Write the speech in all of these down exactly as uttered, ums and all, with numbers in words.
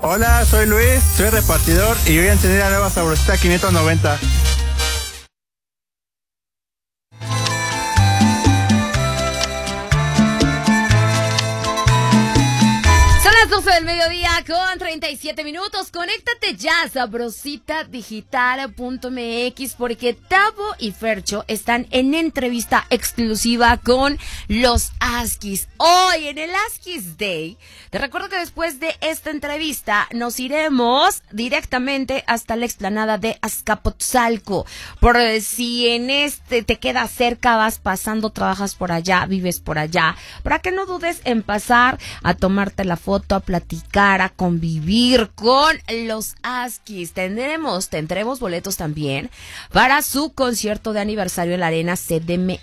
Hola, soy Luis, soy repartidor y voy a encender la nueva Sabrosita quinientos noventa. doce del mediodía con treinta y siete minutos. Conéctate ya a sabrosita digital punto m x porque Tavo y Fercho están en entrevista exclusiva con los Askis. Hoy en el Askis Day, te recuerdo que después de esta entrevista nos iremos directamente hasta la explanada de Azcapotzalco. Por si en este te queda cerca, vas pasando, trabajas por allá, vives por allá, para que no dudes en pasar a tomarte la foto, a platicar, a convivir con los Askis. Tendremos, tendremos boletos también para su concierto de aniversario en la Arena C D M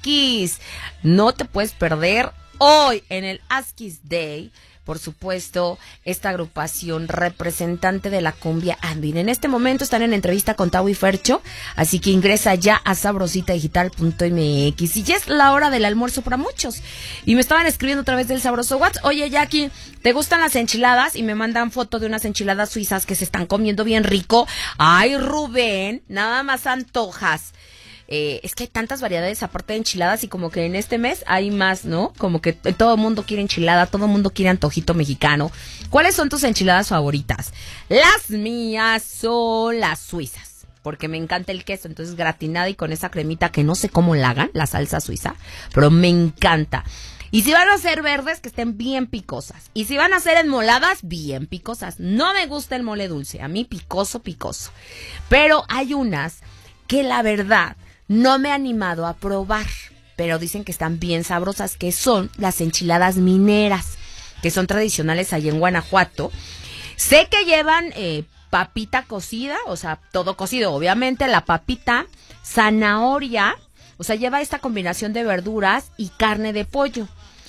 X. No te puedes perder hoy en el Askis Day, por supuesto, esta agrupación representante de la cumbia andina. En este momento están en entrevista con Tavo y Fercho, así que ingresa ya a sabrosita digital punto m x. Y ya es la hora del almuerzo para muchos. Y me estaban escribiendo otra vez del sabroso WhatsApp. Oye, Jackie, ¿te gustan las enchiladas? Y me mandan foto de unas enchiladas suizas que se están comiendo bien rico. Ay, Rubén, nada más antojas. Eh, es que hay tantas variedades aparte de enchiladas y como que en este mes hay más, ¿no? Como que todo el mundo quiere enchilada, todo el mundo quiere antojito mexicano. ¿Cuáles son tus enchiladas favoritas? Las mías son las suizas, porque me encanta el queso, entonces gratinada y con esa cremita que no sé cómo la hagan, la salsa suiza, pero me encanta. Y si van a ser verdes, que estén bien picosas. Y si van a ser enmoladas, bien picosas. No me gusta el mole dulce, a mí picoso, picoso. Pero hay unas que la verdad no me he animado a probar, pero dicen que están bien sabrosas, que son las enchiladas mineras, que son tradicionales allí en Guanajuato. Sé que llevan eh, papita cocida, o sea, todo cocido, obviamente, la papita, zanahoria, o sea, lleva esta combinación de verduras y carne de pollo.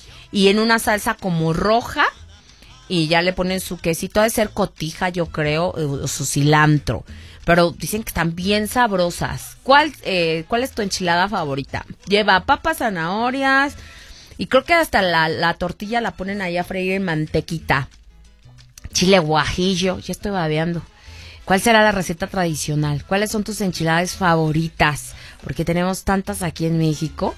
Y en una salsa como roja, y ya le ponen su quesito, ha de ser cotija, yo creo, o su cilantro. Pero dicen que están bien sabrosas. ¿Cuál, eh, ¿Cuál es tu enchilada favorita? Lleva papas, zanahorias y creo que hasta la, la tortilla la ponen ahí a freír en mantequita. Chile guajillo, ya estoy babeando. ¿Cuál será la receta tradicional? ¿Cuáles son tus enchiladas favoritas? Porque tenemos tantas aquí en México.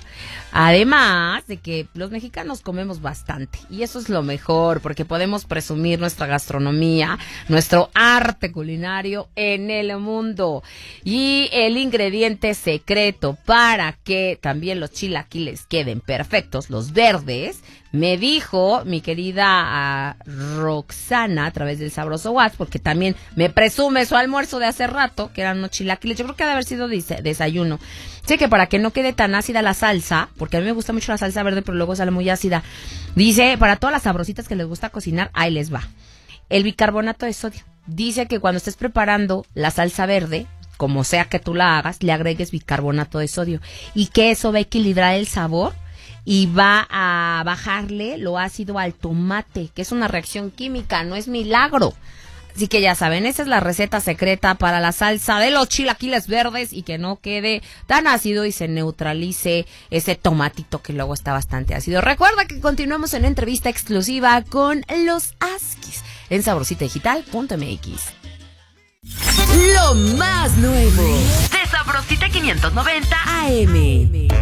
Además de que los mexicanos comemos bastante. Y eso es lo mejor, porque podemos presumir nuestra gastronomía, nuestro arte culinario en el mundo. Y el ingrediente secreto para que también los chilaquiles queden perfectos, los verdes, me dijo mi querida uh, Roxana a través del sabroso WhatsApp, porque también me presume su almuerzo de hace rato, que eran unos chilaquiles. Yo creo que ha de haber sido des- desayuno. Sé que para que no quede tan ácida la salsa, porque a mí me gusta mucho la salsa verde, pero luego sale muy ácida. Dice, para todas las sabrositas que les gusta cocinar, ahí les va. El bicarbonato de sodio. Dice que cuando estés preparando la salsa verde, como sea que tú la hagas, le agregues bicarbonato de sodio. Y que eso va a equilibrar el sabor y va a bajarle lo ácido al tomate, que es una reacción química, no es milagro. Así que ya saben, esa es la receta secreta para la salsa de los chilaquiles verdes y que no quede tan ácido y se neutralice ese tomatito que luego está bastante ácido. Recuerda que continuamos en entrevista exclusiva con los Askis en sabrosita digital punto m x. Lo más nuevo de Sabrosita quinientos noventa A M.